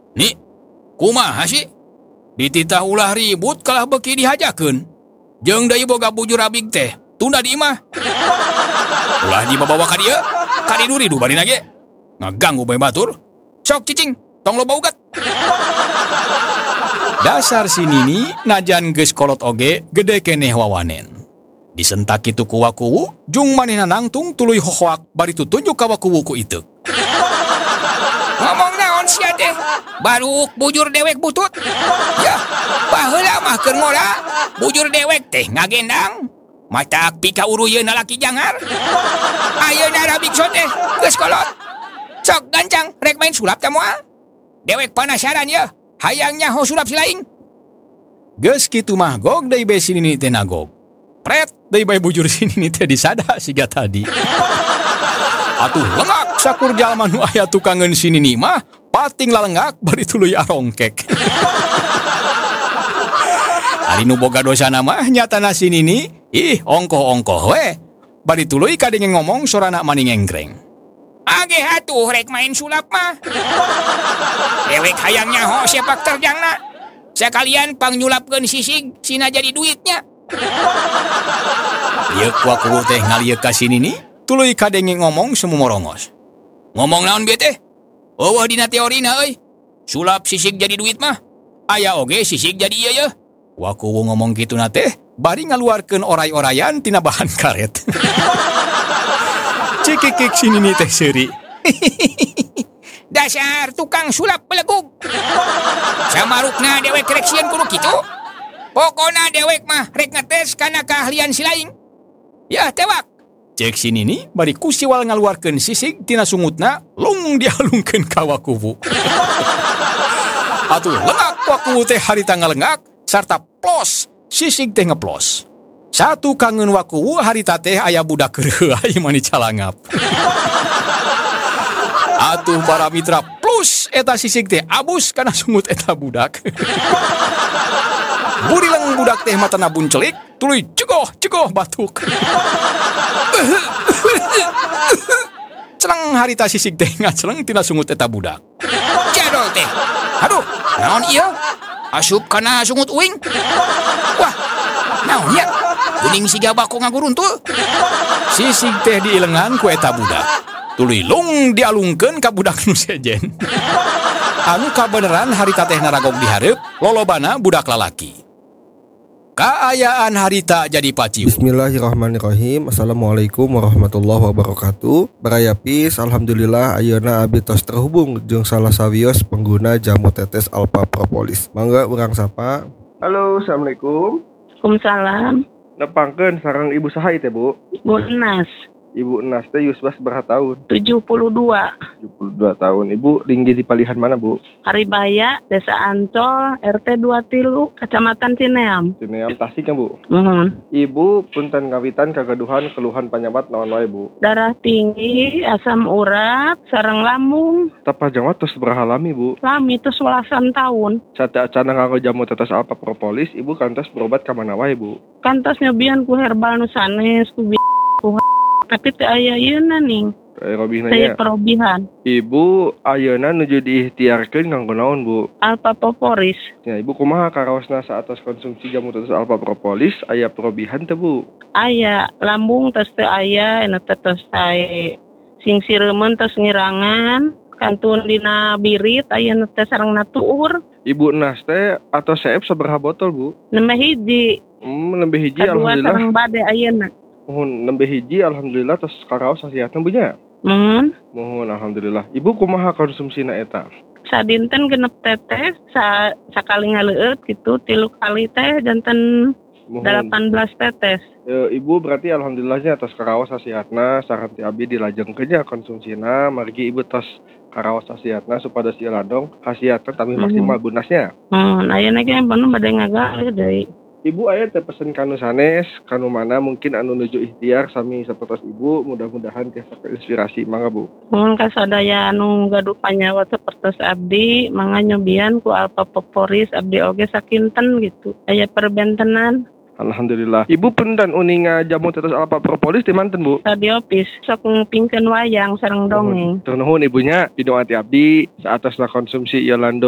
Ni, kumaha sih? Dititah ulah ribut kalah beki dihajakeun. Jeung deui boga bujur abig teh, tunda di imah. Ulah dibawa ka dieu, ka didu bari ge. Ngaganggu bae batur. Sok cicing, tong loba ugat. Dasar si Nini najan geus kolot oge gede keneh wawanen. Disentak kitu ku wakuwu, jung manehna nangtung tuluy hohoak bari tutunjuk ka wakuwu ku iteuk. Ngomong naon sia teh? Baruk bujur dewek butut. Ya, baheula mah keur ngola. Bujur dewek teh ngagendang. Matak pika uruyeuna laki jangar. Ayeuna rabik so teh geus kolot. Sok gancang rek main sulap teh moal. Dewek panasaran ya, hayang nyaho sulap si laing. Geus kitu mah gog deui bae si Nini teh nagog. Pret deui bae bujur si Nini teh disada siga tadi. Atuh lengak sakur jalma nu aya tukangeun si Nini mah pating lalenggak bari tuluy arongkek. Ari nu boga dosana mah nyatana si Nini, ih ongkoh-ongkoh we. Bari tuluy kadenge ngomong sorana maning engkreng. Age atuh rek main sulap mah. Dewek hayang nyaho sepak terjangna. Sekalian pangnyulapkeun sisig sina jadi duitnya. Ieu kuakuwu teh ngalieuk ka si Nini, tuluy kadenge ngomong semu morongos. Ngomong naon bieu teh? Eueuh dina teorina euy. Sulap sisig jadi duit mah. Aya oge sisig jadi ieu yeuh. Wakuwu ngomong kituna teh bari ngaluarkeun oray-orayan tina bahan karet. Cikikik si Nini teh seuri. Dasar tukang sulap belegug. Samarukna dewek rek sieun kudu kitu. Pokona dewek mah rek ngetes kana keahlian si laing. Ya tewak. Cek si Nini bari kusiwal ngaluarkeun sisig tina sungutna lung dialungkeun ka wakuwu. Atuh lengak wakuwu teh harita ngalengak sarta plos sisig teh ngeplos. Satu kangen wakuwu harita teh aya budak keur ieu mah calangap. Atuh para mitra plus eta sisig teh abus kana sungut eta budak. Burileng budak teh matana buncelik tuluy cegoh batuk. Ceneng harita sisig teh ngaceleng tina sungut eta budak. Jadol teh. Aduh, naon ieu? Asup kana sungut uing. Wah, naon ya? Geuning siga bako ngaguruntul. Sisig teh diilengan ku eta budak. Tuluy lung dialungkeun ka budak nu sejen. Anu kabeneran harita teh naragog dihareup, lolobana budak lalaki. Kaayaan harita jadi paciu. Bismillahirrahmanirrahim. Assalamualaikum warahmatullahi wabarakatuh. Baraya peace, alhamdulillah ayeuna abdi tos terhubung jeung salah sawios pengguna jamu tetes Alpha Propolis. Mangga urang sapa. Halo, assalamualaikum. Waalaikumsalam. Nepangkeun sareng ibu saha teh, Bu? Bu Enas. Ibu Enas teh yusbas berapa tahun? 72. 72 tahun. Ibu tinggi di palihan mana, Bu? Haribaya, Desa Ancol, RT 23, Kecamatan Cineam. Cineam Tasik kan, Bu? Ibu punten ngawitan kagaduhan keluhan panyabat naon wae, Bu? darah tinggi, asam urat, sareng lambung. Tapajang tos sabaraha lami, Bu? Lami itu 11 tahun. Cana nganggo jamu tetes Alpha Propolis, Ibu kantos berobat ka mana wae, Bu? Kantos nyobian ku herbal nu sanes, ku tapi teu aya ieuna ning. Saya perobihan. Ibu ayeuna nuju diikhtiarkeun nganggo naon, Bu? Alpha Propolis. Ya, Ibu kumaha karaosna saatos konsumsi jamu tetes Alpha Propolis aya perobihan teu, Bu? Aya lambung tos teu aya, ena teh tos sae sing sireumeuan tos ngirangan, kantun dina birit ayeuna teh sarengna tuur. Ibu Enas teh atau seep sabaraha botol, Bu? Nembe hiji. Nembe hiji Kadua alhamdulillah. sareng bade ayeuna. Mohon nembe hiji alhamdulillah tos karaos hasiatna Bu nya. Mohon alhamdulillah. Ibu kumaha konsumsina eta? Sadinten genep tetes, sakali ngaleueut gitu, 3 kali teh janten 18 tetes. Ibu berarti alhamdulillahnya atas karaos hasiatna saran ti abdi dilajengkeun nya konsumsina margi Ibu tos karaos hasiatna supados ieu ladong hasiatna tapi maksimal gunasnya. Ayeuna ge panu bade ngagalih deui. Ibu aya teh pesen kanu sanes, kanu mana mungkin anu nuju ikhtiar sami sapertos Ibu, mudah-mudahan tiasa inspirasi mangga, Bu. Mun kasadaya anu gaduh panyawa sapertos abdi, mangga nyobian ku Alpha Propolis abdi oge sakinten gitu. Aya perbentenan. Alhamdulillah. Ibu punten uninga jamu tetes Alpha Propolis di manten, Bu? Radiopis sok ngupingkeun wayang sareng dongeng. Tur nuhun ibunya, pidung ati abdi saatosna konsumsi ieu lando